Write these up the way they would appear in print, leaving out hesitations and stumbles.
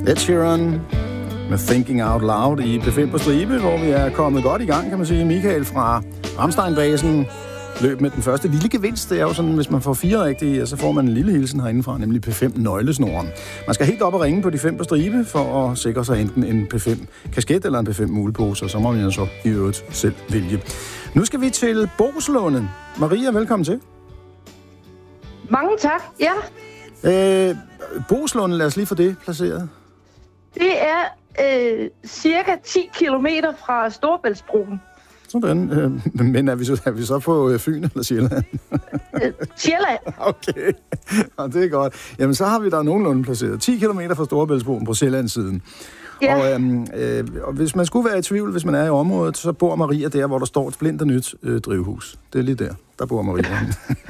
Ed Sheeran med Thinking Out Loud i P5 på stribe, hvor vi er kommet godt i gang, kan man sige. Michael fra Ramstein-basen løb med den første lille gevinst. Det er jo sådan, hvis man får 4 rigtige, så får man en lille hilsen herindefra, nemlig P5-nøglesnoren. Man skal helt op og ringe på de 5 på stribe, for at sikre sig enten en P5-kasket eller en P5-mulepose, og så må man jo så i øvrigt selv vælge. Nu skal vi til Boeslunde. Maria, velkommen til. Mange tak, ja. Boeslunde, lad os lige få det placeret. Det er cirka 10 kilometer fra Storebæltsbroen. Sådan. Men er vi så på Fyn eller Sjælland? Sjælland. Okay, og det er godt. Jamen, så har vi der nogenlunde placeret. 10 kilometer fra Storebæltsbroen på Sjællandssiden. Ja. Og hvis man skulle være i tvivl, hvis man er i området, så bor Maria der, hvor der står et splinternyt drivhus. Det er lige der. Der bor Maria.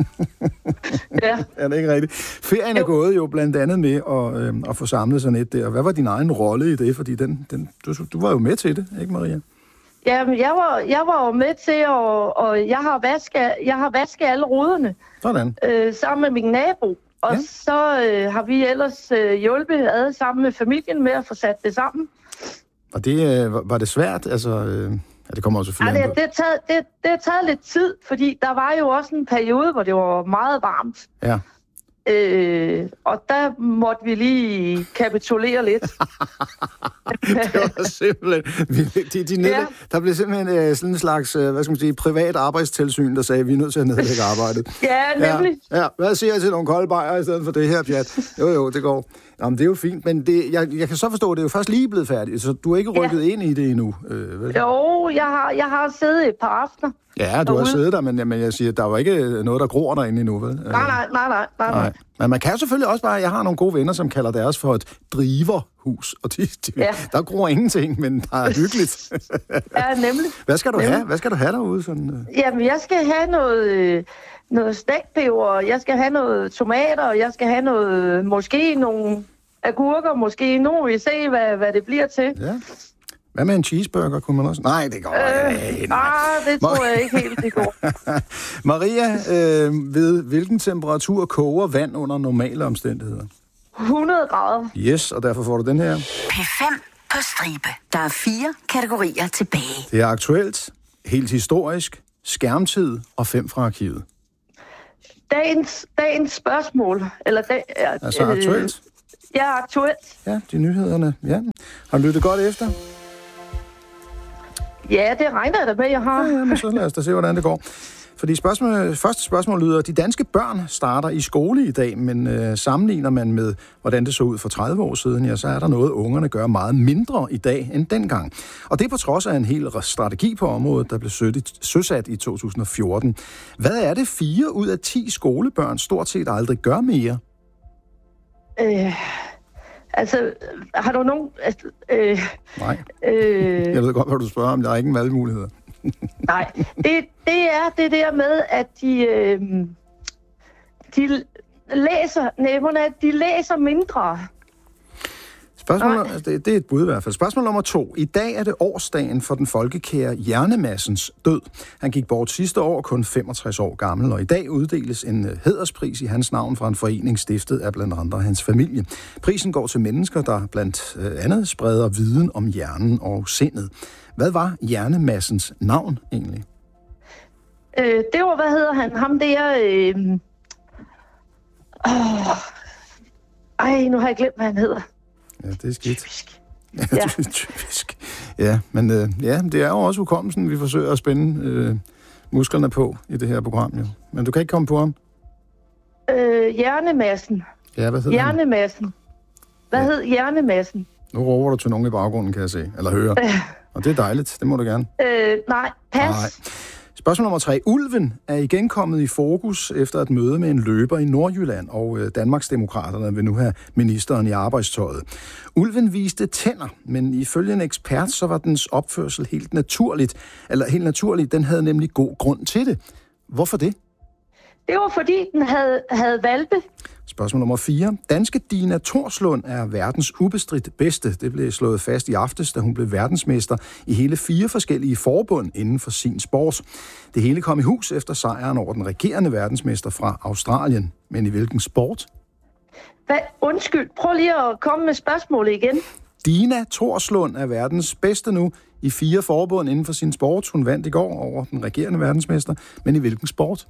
Ja. Er det ikke rigtigt? Ferien er gået jo blandt andet med at få samlet sådan et der. Hvad var din egen rolle i det? Fordi du var jo med til det, ikke Maria? Jamen, jeg var jo med til, og jeg har vasket alle ruderne. Sådan. Sammen med min nabo. Og så har vi ellers hjulpet ad sammen med familien med at få sat det sammen. Og det var det svært? Altså, det kommer også flere. Ja, det har taget lidt tid, fordi der var jo også en periode, hvor det var meget varmt. Ja. Og der måtte vi lige kapitulere lidt. Det var simpelthen... Der blev simpelthen sådan en slags, hvad skal man sige, privat arbejdstilsyn, der sagde, at vi er nødt til at nedlægge arbejdet. Ja, nemlig. Ja. Hvad siger jeg til nogle kolde bajer i stedet for det her, pjat? Jo, det går. Jamen, det er jo fint, men jeg kan så forstå, at det er jo først lige blevet færdigt, så du er ikke rykket ind i det endnu. Vel? Jo, jeg har siddet et par aftener. Ja, du har siddet der, men jeg siger, der var ikke noget, der gror derinde endnu, vel? Nej. Men man kan selvfølgelig også bare, jeg har nogle gode venner, som kalder deres for et driverhus, og der gror ingenting, men der er hyggeligt. Ja, nemlig. Hvad skal du have? Hvad skal du have derude? Sådan? Jamen, jeg skal have noget stækpeber, jeg skal have noget tomater, og jeg skal have måske nogle agurker, måske nu vil vi se, hvad det bliver til. Ja. Hvad med en cheeseburger, kunne man også? Nej, det går ikke. Det tror jeg ikke helt, det går. Maria, ved hvilken temperatur koger vand under normale omstændigheder? 100 grader. Yes, og derfor får du den her. P5 på stribe. Der er 4 kategorier tilbage. Det er aktuelt, helt historisk, skærmtid og 5 fra arkivet. Dagens spørgsmål. Altså aktuelt? Ja, aktuelt. Ja, de nyhederne. Ja. Har du lyttet godt efter? Ja, det regner jeg da med, jeg har. Ja, men så lad os da se, hvordan det går. Fordi første spørgsmål lyder, de danske børn starter i skole i dag, men sammenligner man med, hvordan det så ud for 30 år siden, ja, så er der noget, ungerne gør meget mindre i dag end dengang. Og det er på trods af en hel strategi på området, der blev søsat i 2014. Hvad er det 4 ud af 10 skolebørn stort set aldrig gør mere? Har du nogen... Nej. Jeg ved godt, hvad du spørger om. Der er ikke en valgmuligheder. Nej, det er det der med, at de læser mindre. Det er et bud i hvert fald. Spørgsmål nummer 2. I dag er det årsdagen for den folkekære Hjernemassens død. Han gik bort sidste år, kun 65 år gammel, og i dag uddeles en hæderspris i hans navn fra en forening stiftet af blandt andre hans familie. Prisen går til mennesker, der blandt andet spreder viden om hjernen og sindet. Hvad var Hjernemassens navn egentlig? Det var, hvad hedder han? Ham der... nu har jeg glemt, hvad han hedder. Ja, det er skidt. Typisk. Ja. Typisk. Ja, men det er jo også hukommelsen, vi forsøger at spænde musklerne på i det her program. Jo. Men du kan ikke komme på ham? Hjernemassen. Ja, hvad hedder Hjernemassen. Hvad hed Hjernemassen? Nu råber du til nogen i baggrunden, kan jeg se. Eller høre. Og det er dejligt. Det må du gerne. Nej, pas. Nej. Spørgsmål nummer 3. Ulven er igen kommet i fokus efter et møde med en løber i Nordjylland, og Danmarksdemokraterne vil nu have ministeren i arbejdstøjet. Ulven viste tænder, men ifølge en ekspert, så var dens opførsel helt naturligt. Den havde nemlig god grund til det. Hvorfor det? Det var fordi, den havde hvalpe. Spørgsmål nummer 4. Danske Dina Torslund er verdens ubestridt bedste. Det blev slået fast i aftes, da hun blev verdensmester i hele 4 forskellige forbund inden for sin sport. Det hele kom i hus efter sejren over den regerende verdensmester fra Australien. Men i hvilken sport? Undskyld, prøv lige at komme med spørgsmålet igen. Dina Torslund er verdens bedste nu i 4 forbund inden for sin sport. Hun vandt i går over den regerende verdensmester. Men i hvilken sport?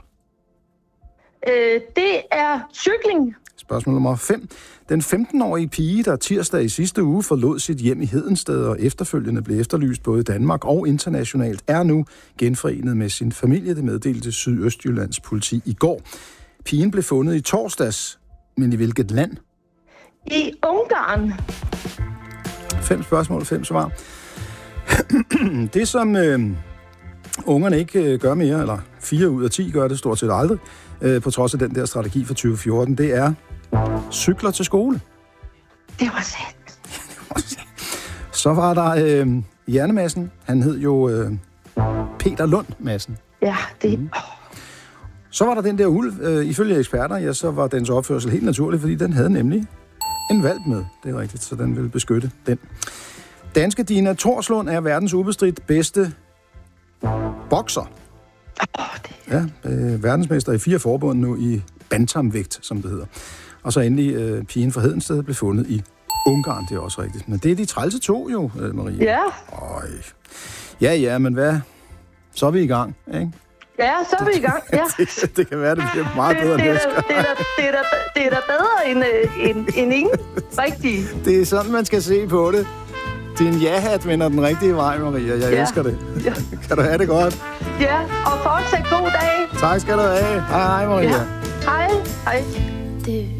Det er cykling. Spørgsmål nummer 5. Den 15-årige pige, der tirsdag i sidste uge forlod sit hjem i Hedensted og efterfølgende blev efterlyst både i Danmark og internationalt, er nu genforenet med sin familie. Det meddelte Sydøstjyllands politi i går. Pigen blev fundet i torsdags, men i hvilket land? I Ungarn. 5 spørgsmål, 5 svar. Det, som ungerne ikke gør mere, eller 4 ud af 10 gør det stort set aldrig, på trods af den der strategi for 2014, det er cykler til skole. Det var sandt. Så var der Janne Madsen. Han hed jo Peter Lund Madsen. Ja, det... Så var der den der ulv. Ifølge eksperter, ja, så var dens opførsel helt naturlig, fordi den havde nemlig en hvalp med. Det er rigtigt, så den ville beskytte den. Danske Dina Torslund er verdens ubestridt bedste bokser. Ja, verdensmester i 4 forbund nu i bantamvægt, som det hedder. Og så endelig pigen fra Hedensted blev fundet i Ungarn, det er også rigtigt. Men det er de trælse 2 jo, Marie. Ja. Ja, men hvad? Så er vi i gang, ikke? Ja, så er vi i gang, ja. det kan være, det bliver meget bedre næste gang. Det er da bedre end ingen, rigtig. Det er sådan, man skal se på det. Din ja-hat vender den rigtige vej, Maria. Jeg elsker det. Ja. Kan du have det godt? Ja, og fortsat god dag. Tak skal du have. Hej, Maria. Ja. Hej.